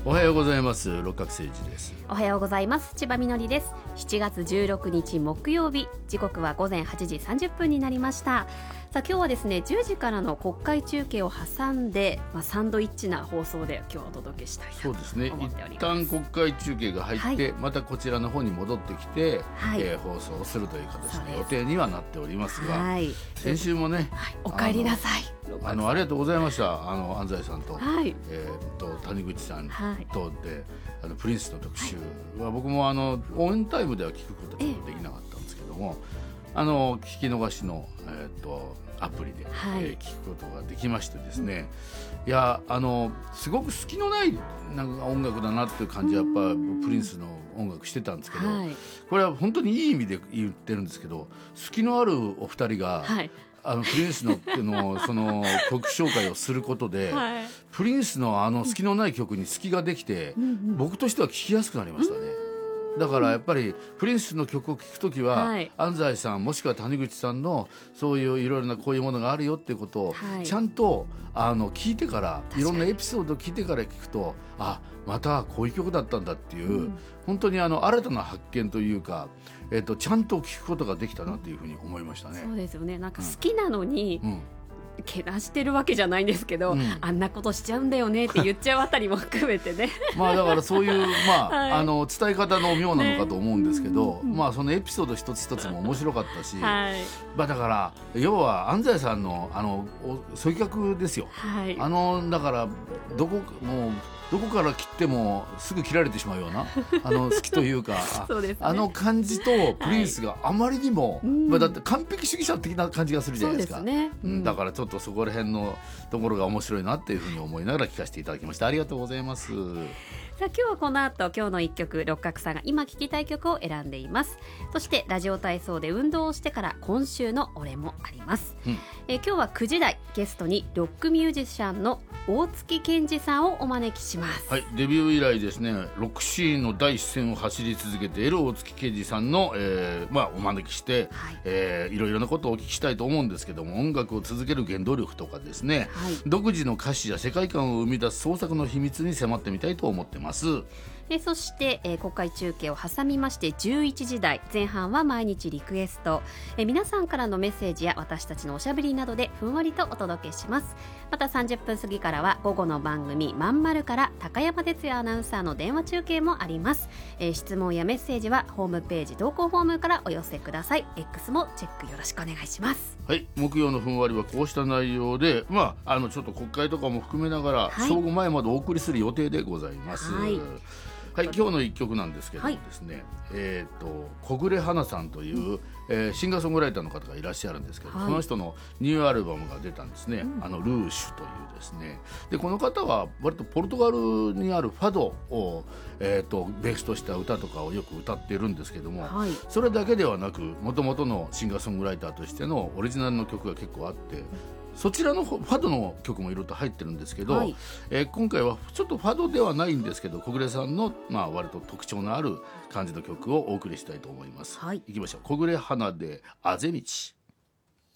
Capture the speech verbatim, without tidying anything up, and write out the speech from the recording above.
おはようございます。六角誠治です。 おはようございます。千葉みのりです。しちがつじゅうろくにち木曜日、時刻はごぜんはちじさんじゅっぷんになりました。さあ今日はですね、じゅうじからの国会中継を挟んで、まあ、サンドイッチな放送で今日はお届けしたいと思っております。 そうですね、一旦国会中継が入って、はい、またこちらの方に戻ってきて、はい、えー、放送をするという形の予定にはなっておりますが、はい、先週もね、 はい、お帰りなさい。 あのありがとうございました。あの安西さんと、はい、えー、と谷口さんとで、はい、あのプリンスの特集は、はい、僕もあのオンタイムでは聞くことができなかったんですけども、あの聞き逃しの、えー、とアプリで、はい、えー、聞くことができましてですね、うん、いやあのすごく隙のないなんか音楽だなっていう感じはやっぱプリンスの音楽してたんですけど、はい、これは本当にいい意味で言ってるんですけど、隙のあるお二人が、はい、あのプリンス の, の, その曲紹介をすることで、はい、プリンスのあの隙のない曲に隙ができて、うんうん、僕としては聴きやすくなりましたね。だからやっぱりプリンスの曲を聴くときは、はい、安西さんもしくは谷口さんのそういういろいろなこういうものがあるよっていうことをちゃんとあの聞いてから、いろんなエピソードを聞いてから聞くと、あ、またこういう曲だったんだっていう、うん、本当にあの新たな発見というか、えーと、ちゃんと聞くことができたなというふうに思いましたね。 そうですよね。なんか好きなのに、うんうん、けなしてるわけじゃないんですけど、うん、あんなことしちゃうんだよねって言っちゃうあたりも含めてねまあだからそういう、まあはい、あの伝え方の妙なのかと思うんですけど、ね、まあそのエピソード一つ一つも面白かったし、はい、まあ、だから要は安西さんのあのそういう曲ですよ、はい、あのだからどこもうどこから切ってもすぐ切られてしまうようなあの好きというかそうです、ね、あの感じとプリンスがあまりにも、はい、まあ、だって完璧主義者的な感じがするじゃないですか。そうですね、うん、だからちょっとそこら辺のところが面白いなっていうふうに思いながら聞かせていただきました。ありがとうございます。 さあ今日はこの後、今日の一曲、六角さんが今聴きたい曲を選んでいます。そしてラジオ体操で運動をしてから今週の俺もあります、うん、え今日はくじ台、ゲストにロックミュージシャンの大月健二さんをお招きします。 はい、デビュー以来ですね、ロックシーンの第一線を走り続けている大月健二さんの、えーまあ、お招きして、はい、えー、いろいろなことをお聞きしたいと思うんですけども、音楽を続ける原動力とかですね、はい、独自の歌詞や世界観を生み出す創作の秘密に迫ってみたいと思ってます。 でそして、えー、国会中継を挟みましてじゅういちじ台前半は毎日リクエスト、えー、皆さんからのメッセージや私たちのおしゃべりなどでふんわりとお届けします。またさんじゅっぷん過ぎからは午後の番組まんまるから高山哲也アナウンサーの電話中継もあります、えー、質問やメッセージはホームページ投稿フォームからお寄せください。 X もチェックよろしくお願いします。 はい、木曜のふんわりはこうした内容で、まあ、あのちょっと国会とかも含めながら、はい、正午前までお送りする予定でございます。はい、はい、今日の一曲なんですけどもですね、はい、えーと、小暮花さんという、うん、えー、シンガーソングライターの方がいらっしゃるんですけど、はい、この人のニューアルバムが出たんですね、うん、あのルーシュというですね。でこの方は割とポルトガルにあるファドを、えーと、ベースとした歌とかをよく歌っているんですけども、はい、それだけではなく元々のシンガーソングライターとしてのオリジナルの曲が結構あって、そちらのファドの曲もいろいろと入ってるんですけど、はい、えー、今回はちょっとファドではないんですけど、小暮さんの、まあ、割と特徴のある感じの曲をお送りしたいと思います。はい、いきましょう。小暮花であぜ道。